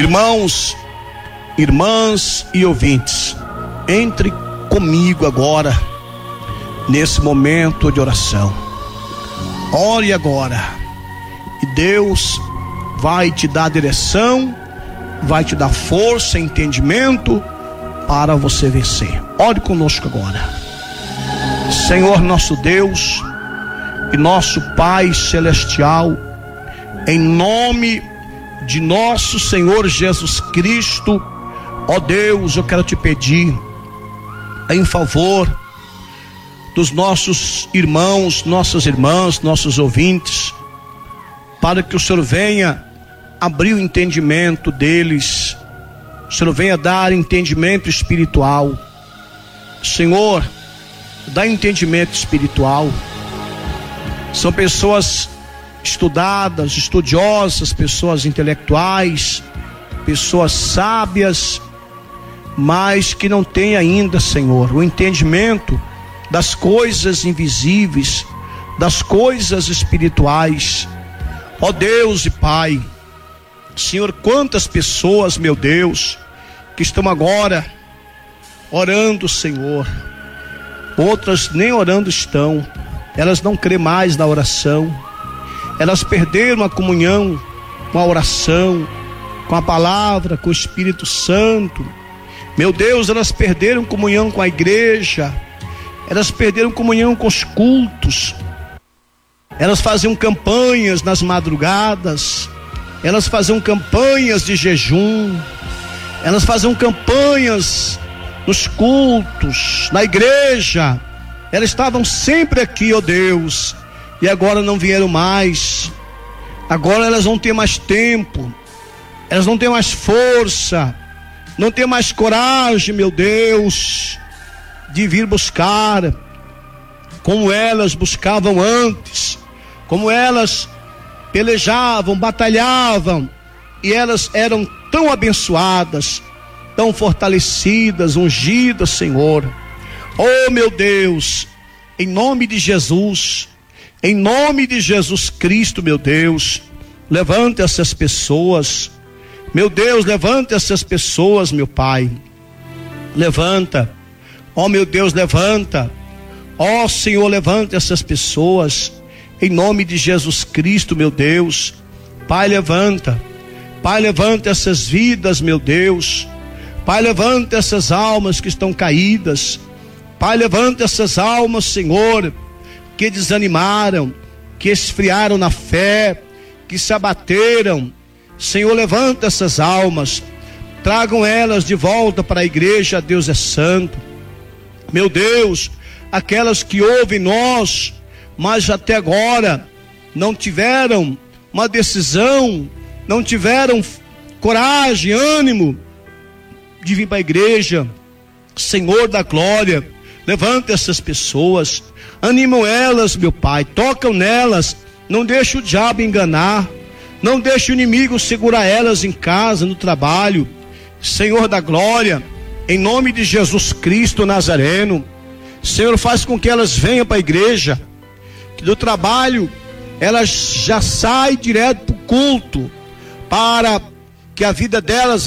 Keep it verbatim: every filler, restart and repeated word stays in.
Irmãos, irmãs e ouvintes, entre comigo agora, nesse momento de oração. Ore agora, e Deus vai te dar direção, vai te dar força, entendimento para você vencer. Ore conosco agora. Senhor nosso Deus e nosso Pai celestial, em nome de nosso Senhor Jesus Cristo, ó Deus, eu quero te pedir em favor dos nossos irmãos, nossas irmãs, nossos ouvintes, para que o Senhor venha abrir o entendimento deles, o Senhor venha dar entendimento espiritual. Senhor, dá entendimento espiritual. São pessoas estudadas, estudiosas, pessoas intelectuais, pessoas sábias, mas que não têm ainda, Senhor, o entendimento das coisas invisíveis, das coisas espirituais. Ó Deus e Pai, Senhor, quantas pessoas, meu Deus, que estão agora orando, Senhor, outras nem orando estão, elas não crêem mais na oração, elas perderam a comunhão com a oração, com a palavra, com o Espírito Santo. Meu Deus, elas perderam comunhão com a igreja, elas perderam comunhão com os cultos, elas faziam campanhas nas madrugadas, elas faziam campanhas de jejum, elas faziam campanhas nos cultos, na igreja, elas estavam sempre aqui, ó Deus, e agora não vieram mais. Agora elas não têm mais tempo, elas não têm mais força, não têm mais coragem, meu Deus, de vir buscar como elas buscavam antes, como elas pelejavam, batalhavam, e elas eram tão abençoadas, tão fortalecidas, ungidas, Senhor. Oh meu Deus, em nome de Jesus, em nome de Jesus Cristo, meu Deus, levanta essas pessoas, meu Deus, levanta essas pessoas, meu Pai, levanta, ó meu Deus, levanta, ó Senhor, levanta essas pessoas, em nome de Jesus Cristo, meu Deus. Pai, levanta, Pai, levanta essas vidas, meu Deus, Pai, levanta essas almas que estão caídas, Pai, levanta essas almas, Senhor, que desanimaram, que esfriaram na fé, que se abateram. Senhor, levanta essas almas, tragam elas de volta para a igreja. Deus é santo, meu Deus, aquelas que ouvem nós, mas até agora não tiveram uma decisão, não tiveram coragem, ânimo de vir para a igreja. Senhor da glória, levanta essas pessoas, animam elas, meu Pai, tocam nelas, não deixa o diabo enganar, não deixa o inimigo segurar elas em casa, no trabalho. Senhor da glória, em nome de Jesus Cristo Nazareno, Senhor, faz com que elas venham para a igreja, que do trabalho elas já saem direto para o culto, para que a vida delas